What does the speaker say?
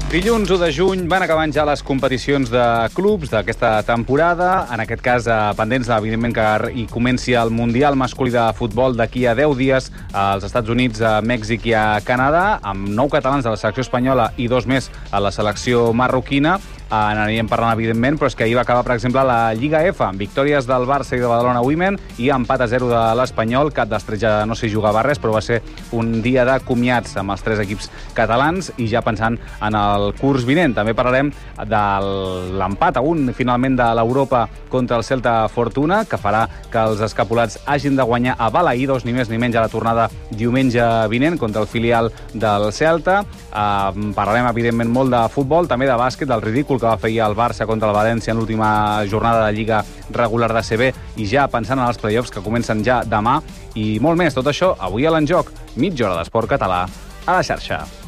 Dilluns 1 de juny van acabant ja les competicions de clubs d'aquesta temporada. En aquest cas, pendents, evidentment, que hi comenci el Mundial masculí de futbol d'aquí a 10 dies als Estats Units, a Mèxic i a Canadà, amb 9 catalans de la selecció espanyola i 2 més a la selecció marroquina. N'aniríem parlant, evidentment, però és que ahir va acabar, per exemple, la Lliga F, amb victòries del Barça i de Badalona Women i empat a 0 de l'Espanyol. Cap dels tres ja no s'hi jugava res, però va ser un dia de comiats amb els 3 equips catalans i ja pensant en el curs vinent. També parlarem de l'empat a 1, finalment, de l'Europa contra el Celta Fortuna, que farà que els escapulats hagin de guanyar a Balaïdos, ni més ni menys, a la tornada diumenge vinent contra el filial del Celta. Parlarem, evidentment, molt de futbol, també de bàsquet, del ridícul que va fer el Barça contra el València en l'última jornada de Lliga regular de CB i ja pensant en els play-offs que comencen ja demà i molt més. Tot això avui a l'Enjoc, mitja hora d'esport català a la xarxa.